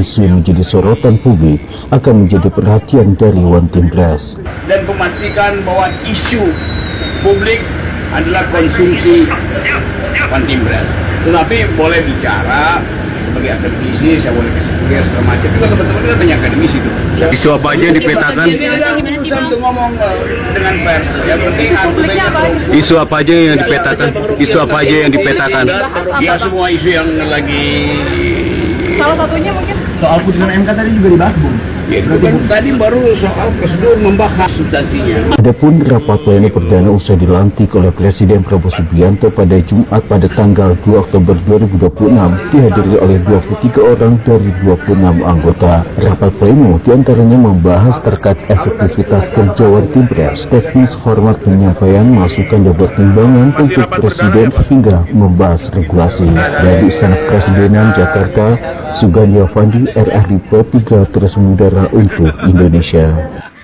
isu yang menjadi sorotan publik akan menjadi perhatian dari One Team Press. Dan memastikan bahwa isu publik adalah konsumsi One Team Press. Tetapi boleh bicara sebagai akademisi, saya boleh kasih kuliah segala macam. Juga teman-teman kita banyak akademisi itu. Isu apa aja yang dipetakan? Urusan untuk ngomong dengan pers. Yang penting argumennya terukur. Isu apa aja yang dipetakan? Isu apa aja yang dipetakan? Ya semua isu yang lagi. Salah satunya mungkin Soal putusan MK tadi juga dibahas, Bung. Ya, itu kan tadi baru soal prosedur membahas substansinya. Adapun rapat pleno perdana usai dilantik oleh Presiden Prabowo Subianto pada Jumat pada tanggal 2 Oktober 2026 dihadiri oleh 23 orang dari 26 anggota. Rapat pleno diantaranya membahas terkait efektivitas kerja One Team Press, teknis format penyampaian masukan dan pertimbangan untuk Presiden hingga membahas regulasi. Dari Istana Kepresidenan Jakarta, Sugandi Avandi, RRI Pro 3 terus mengudara untuk Indonesia.